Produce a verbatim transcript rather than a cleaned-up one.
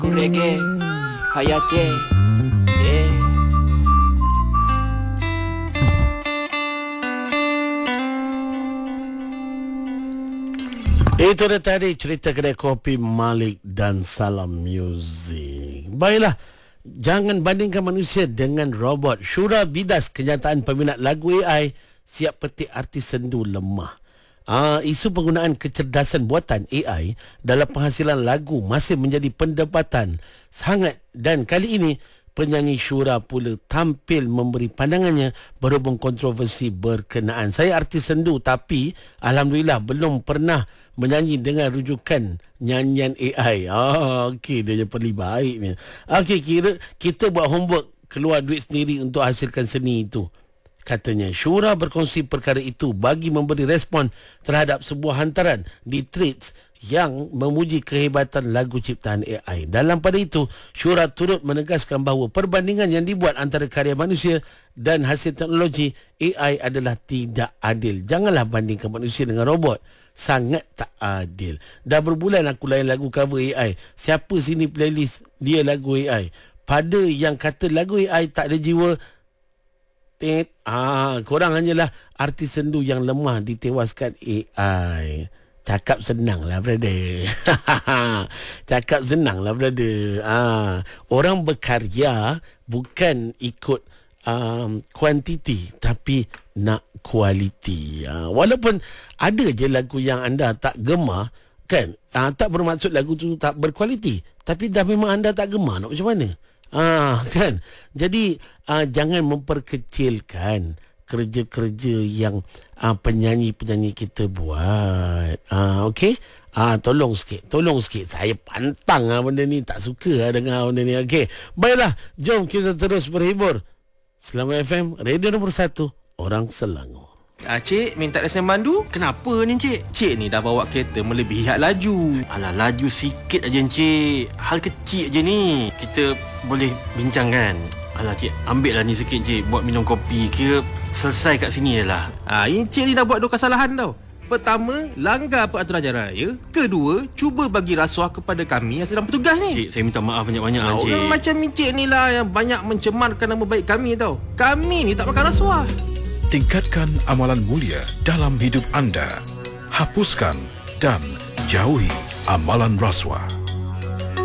Lagu reggae Hayati, yeah. Itu dia tadi cerita kedai kopi Malik dan Salam Music. Baiklah, jangan bandingkan manusia dengan robot. Syura bidas kenyataan peminat lagu A I siap petik artis sendu lemah. Uh, isu penggunaan kecerdasan buatan A I dalam penghasilan lagu masih menjadi perdebatan sangat, dan kali ini penyanyi Syura pula tampil memberi pandangannya berhubung kontroversi berkenaan. Saya artis sendu tapi alhamdulillah belum pernah menyanyi dengan rujukan nyanyian A I. Ah, okey, dia je paling baik ni. Okey, kira kita buat homework, keluar duit sendiri untuk hasilkan seni itu, katanya. Syura berkongsi perkara itu bagi memberi respon terhadap sebuah hantaran di Threads yang memuji kehebatan lagu ciptaan A I. Dalam pada itu, Syura turut menegaskan bahawa perbandingan yang dibuat antara karya manusia dan hasil teknologi A I adalah tidak adil. Janganlah bandingkan manusia dengan robot. Sangat tak adil. Dah berbulan aku layan lagu cover A I. Siapa sini playlist dia lagu A I? Pada yang kata lagu A I tak ada jiwa, Tit. Ah, korang hanyalah artis sendu yang lemah ditewaskan A I. Cakap senang lah, brother. Cakap senang lah, brother. Ah, orang berkarya bukan ikut um, kuantiti, tapi nak kualiti. Ah, walaupun ada je lagu yang anda tak gemar, kan? Ah, tak bermaksud lagu tu tak berkualiti, tapi dah memang anda tak gemar, nak macam mana? Ah, kan? Jadi ah, jangan memperkecilkan kerja-kerja yang ah, penyanyi-penyanyi kita buat. Ah, okey? Ah, tolong sikit, tolong sikit. Saya pantang ah, benda ni, tak suka ah, dengar benda ni. Okey. Baiklah, jom kita terus berhibur. Selangor F M, radio nombor satu, orang Selangor. Ah, Cik, minta lesen mandu. Kenapa ni, Cik? Cik ni dah bawa kereta melebihi had laju. Alah, laju sikit aja, Cik. Hal kecil je ni. Kita boleh bincangkan. Alah, Cik, ambil lah ni sikit, Cik. Buat minum kopi. Kira selesai kat sini je lah. Ah, ini Cik ni dah buat dua kesalahan tau. Pertama, langgar peraturan jalan raya. Kedua, cuba bagi rasuah kepada kami yang sedang bertugas ni. Cik, saya minta maaf banyak-banyak lah, Cik. Orang macam Cik ni lah yang banyak mencemarkan nama baik kami tau. Kami ni tak makan rasuah. Tingkatkan amalan mulia dalam hidup anda. Hapuskan dan jauhi amalan rasuah.